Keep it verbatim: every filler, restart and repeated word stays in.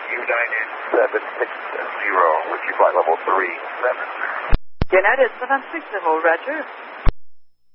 United seven six zero with you flight level three seven. United seven six zero, roger.